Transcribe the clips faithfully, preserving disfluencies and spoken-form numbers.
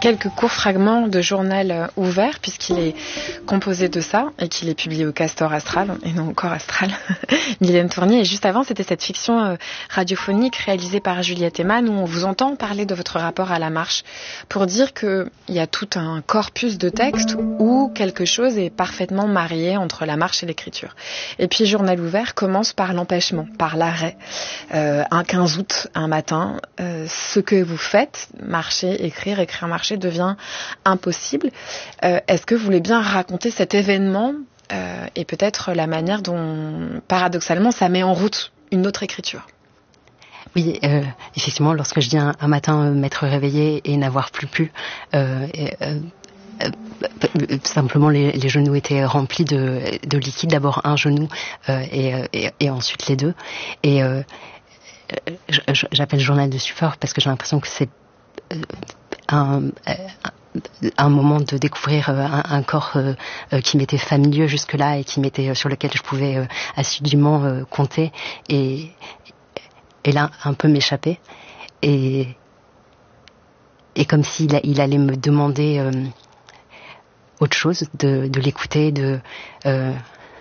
quelques courts fragments de journal ouvert, puisqu'il est composé de ça et qu'il est publié au Castor Astral, et non au Corps Astral, Mylène Tournier. Et juste avant, c'était cette fiction radiophonique réalisée par Juliette Eman, où on vous entend parler de votre rapport à la marche, pour dire qu'il y a tout un corpus de textes où quelque chose est parfaitement marié entre la marche et l'écriture. Et puis, Journal ouvert commence par l'empêchement, par l'arrêt. Euh, un quinze août, un matin, euh, ce que vous faites, marcher, écrire, écrire, marcher, devient impossible. Euh, est-ce que vous voulez bien raconter cet événement euh, et peut-être la manière dont, paradoxalement, ça met en route une autre écriture? Oui, euh, effectivement, lorsque je viens un matin euh, m'être réveillée et n'avoir plus pu, euh, euh, euh, simplement les, les genoux étaient remplis de, de liquide, d'abord un genou euh, et, et, et ensuite les deux. Et euh, j'appelle journal de stupeur parce que j'ai l'impression que c'est un, un moment de découvrir un, un corps euh, qui m'était familier jusque-là et qui m'était, sur lequel je pouvais euh, assidûment euh, compter et, et là un peu m'échapper et, et comme s'il il allait me demander euh, autre chose, de, de l'écouter, de euh,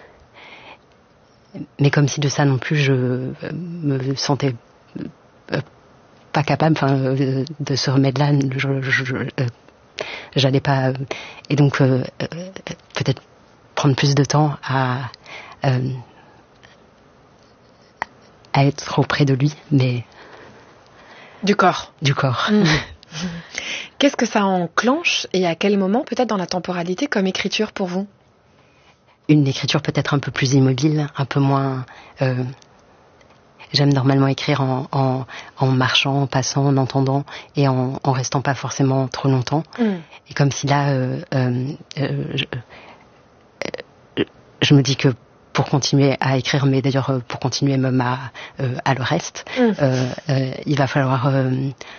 mais comme si de ça non plus je me sentais pas capable, enfin, euh, de ce remède-là, je, je, je, euh, j'allais pas, euh, et donc euh, euh, peut-être prendre plus de temps à euh, à être auprès de lui, mais du corps, du corps. Mmh. Qu'est-ce que ça enclenche et à quel moment, peut-être dans la temporalité, comme écriture pour vous? Une écriture peut-être un peu plus immobile, un peu moins. Euh, J'aime normalement écrire en, en, en marchant, en passant, en entendant et en, en restant pas forcément trop longtemps. Mm. Et comme si là, euh, euh, euh, je, euh, je me dis que pour continuer à écrire, mais d'ailleurs pour continuer même à, euh, à le reste, mm. euh, euh, il va falloir euh,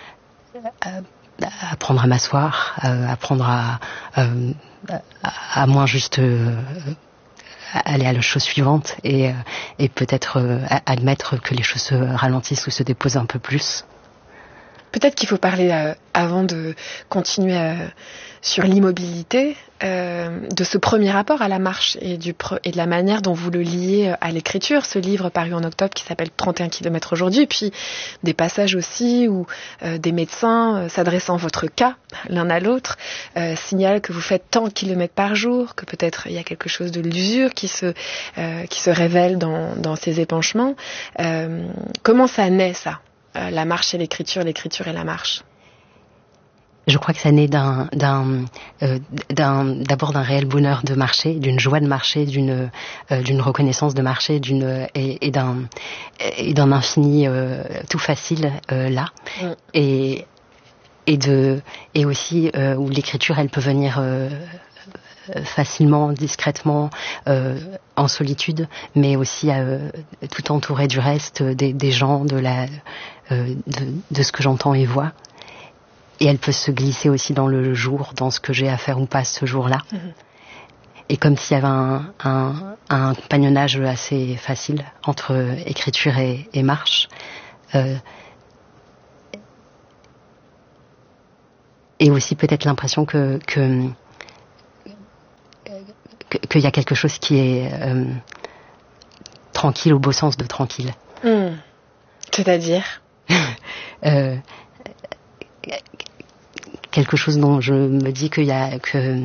apprendre à m'asseoir, euh, apprendre à, euh, à, à moins juste... Euh, aller à la chose suivante et, euh, et peut-être euh, admettre que les choses se ralentissent ou se déposent un peu plus. Peut-être qu'il faut parler, euh, avant de continuer euh, sur l'immobilité, euh, de ce premier rapport à la marche et, du pre- et de la manière dont vous le liez à l'écriture. Ce livre paru en octobre qui s'appelle trente et un kilomètres aujourd'hui, et puis des passages aussi où euh, des médecins, euh, s'adressant à votre cas, l'un à l'autre, euh, signalent que vous faites tant de kilomètres par jour, que peut-être il y a quelque chose de l'usure qui se, euh, qui se révèle dans, dans ces épanchements. Euh, comment ça naît, ça ? Euh, la marche et l'écriture, l'écriture et la marche? Je crois que ça naît d'un, d'un, euh, d'un, d'abord d'un réel bonheur de marcher, d'une joie de marcher, d'une, euh, d'une reconnaissance de marcher, d'une et, et d'un et d'un infini euh, tout facile euh, là, mm. et et de et aussi euh, où l'écriture elle peut venir euh, facilement, discrètement, euh, en solitude, mais aussi euh, tout entouré du reste, des, des gens, de la, euh, de, de ce que j'entends et vois. Et elle peut se glisser aussi dans le jour, dans ce que j'ai à faire ou pas ce jour-là. Mmh. Et comme s'il y avait un, un, un compagnonnage assez facile entre écriture et, et marche. Euh, et aussi peut-être l'impression que, que qu'il y a quelque chose qui est euh, tranquille au beau sens de tranquille. Mmh. C'est-à-dire euh, quelque chose dont je me dis qu'il y a que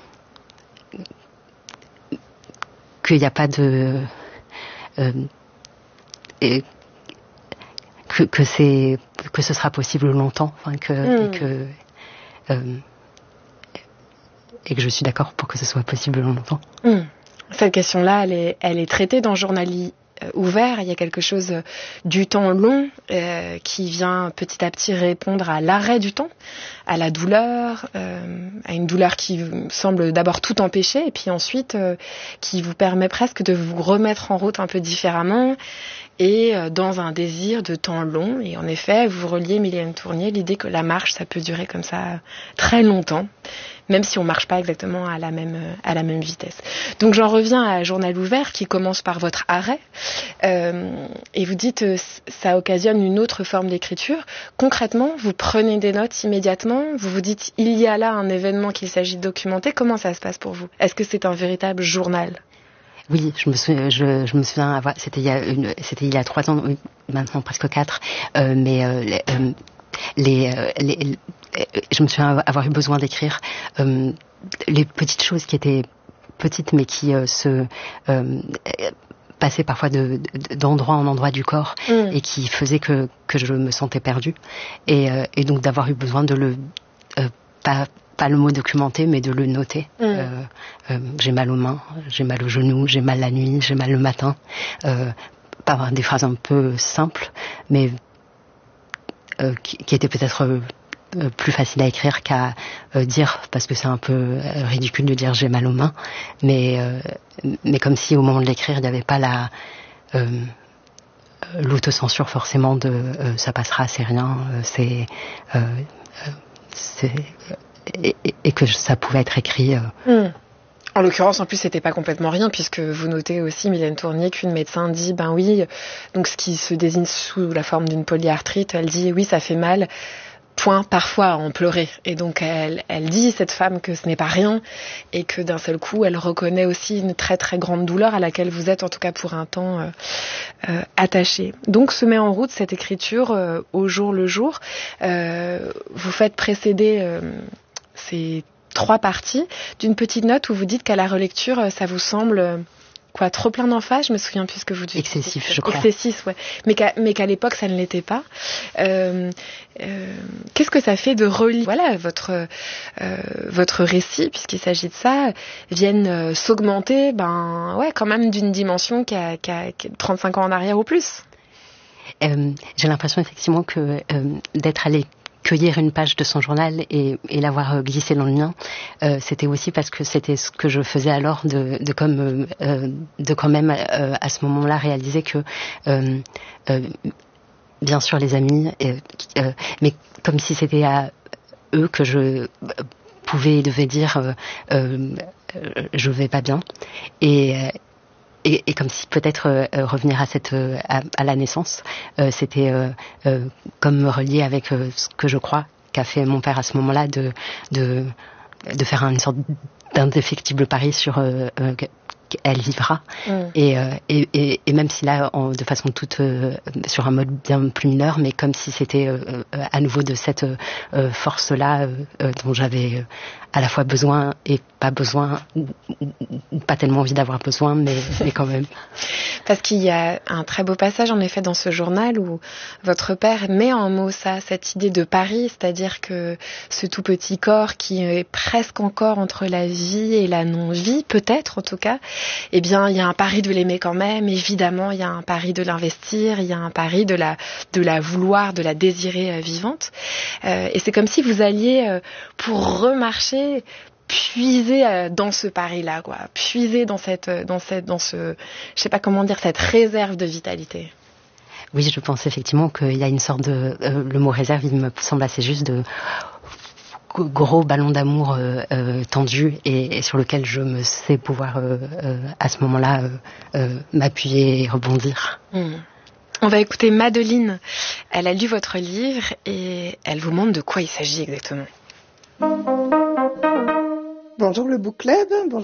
qu'il n'y a pas de euh, et, que, que c'est que ce sera possible longtemps, enfin que mmh. et que euh, et que je suis d'accord pour que ce soit possible longtemps. Mmh. Cette question-là, elle est, elle est traitée dans Journal ouvert. Il y a quelque chose du temps long euh, qui vient petit à petit répondre à l'arrêt du temps, à la douleur, euh, à une douleur qui semble d'abord tout empêcher et puis ensuite euh, qui vous permet presque de vous remettre en route un peu différemment et euh, dans un désir de temps long. Et en effet, vous reliez, Mylène Tournier, l'idée que la marche, ça peut durer comme ça très longtemps, même si on marche pas exactement à la même, à la même vitesse. Donc j'en reviens à Journal ouvert qui commence par votre arrêt euh, et vous dites euh, ça occasionne une autre forme d'écriture. Concrètement, vous prenez des notes immédiatement, vous vous dites il y a là un événement qu'il s'agit de documenter. Comment ça se passe pour vous? Est-ce que c'est un véritable journal? Oui, je me souviens, je, je me souviens avoir, c'était il y a une, c'était il y a trois ans, oui, maintenant presque quatre, euh, mais euh, les, euh, les, euh, les, les je me souviens avoir eu besoin d'écrire euh, les petites choses qui étaient petites mais qui euh, se euh, passaient parfois de, de, d'endroit en endroit du corps mmh. et qui faisaient que, que je me sentais perdue. Et, euh, et donc d'avoir eu besoin de le... Euh, pas, pas le mot documenter, mais de le noter. Mmh. Euh, euh, j'ai mal aux mains, j'ai mal aux genoux, j'ai mal la nuit, j'ai mal le matin. Euh, pas avoir des phrases un peu simples, mais euh, qui, qui étaient peut-être... Euh, plus facile à écrire qu'à euh, dire, parce que c'est un peu euh, ridicule de dire j'ai mal aux mains, mais, euh, mais comme si au moment de l'écrire, il n'y avait pas la euh, l'autocensure forcément de euh, ça passera, c'est rien, euh, c'est, euh, c'est et, et que ça pouvait être écrit. Euh, mmh. En l'occurrence, en plus, c'était pas complètement rien, puisque vous notez aussi, Mylène Tournier, qu'une médecin dit, ben oui, donc ce qui se désigne sous la forme d'une polyarthrite, elle dit, oui, ça fait mal, point, parfois à en pleurer. Et donc elle, elle dit, cette femme, que ce n'est pas rien et que d'un seul coup, elle reconnaît aussi une très très grande douleur à laquelle vous êtes, en tout cas pour un temps, euh, euh, attaché. Donc se met en route cette écriture euh, au jour le jour. Euh, vous faites précéder euh, ces trois parties d'une petite note où vous dites qu'à la relecture, ça vous semble... Quoi, trop plein d'emphase, je me souviens plus ce que vous dites. Excessif, je crois. Excessif, ouais. Mais qu'à, mais qu'à l'époque, ça ne l'était pas. Euh, euh, qu'est-ce que ça fait de relire, voilà, votre, euh, votre récit, puisqu'il s'agit de ça, viennent euh, s'augmenter, ben, ouais, quand même d'une dimension qui a, qui a, qui a trente-cinq ans en arrière ou plus. Euh, j'ai l'impression effectivement que euh, d'être allé cueillir une page de son journal et, et l'avoir glissé dans le mien, euh, c'était aussi parce que c'était ce que je faisais alors de, de comme euh, de quand même euh, à ce moment-là réaliser que euh, euh, bien sûr les amis, euh, euh, mais comme si c'était à eux que je pouvais et devais dire euh, euh, je vais pas bien et euh, Et, et comme si peut-être euh, revenir à cette euh, à, à la naissance, euh, c'était euh, euh, comme me relier avec euh, ce que je crois qu'a fait mon père à ce moment-là, de de de faire une sorte d'indéfectible pari sur euh, euh, elle vivra. Mm. Et, euh, et, et, et même si là, en, de façon toute euh, sur un mode bien plus mineur, mais comme si c'était euh, euh, à nouveau de cette euh, force-là euh, euh, dont j'avais euh, à la fois besoin et pas besoin, ou, ou, ou pas tellement envie d'avoir besoin, mais, mais quand même. Parce qu'il y a un très beau passage, en effet, dans ce journal où votre père met en mots ça, cette idée de pari, c'est-à-dire que ce tout petit corps qui est presque encore entre la vie et la non-vie, peut-être en tout cas, eh bien, il y a un pari de l'aimer quand même, évidemment, il y a un pari de l'investir, il y a un pari de la, de la vouloir, de la désirer euh, vivante. Euh, et c'est comme si vous alliez, euh, pour remarcher, puiser euh, dans ce pari-là, quoi, puiser dans cette, dans cette, dans ce, je sais pas comment dire, cette réserve de vitalité. Oui, je pense effectivement qu'il y a une sorte de, euh, le mot réserve, il me semble assez juste, de gros ballon d'amour euh, euh, tendu et, et sur lequel je me sais pouvoir euh, euh, à ce moment-là euh, euh, m'appuyer et rebondir. Mmh. On va écouter Madeline. Elle a lu votre livre et elle vous montre de quoi il s'agit exactement. Bonjour le Book Club, bonjour.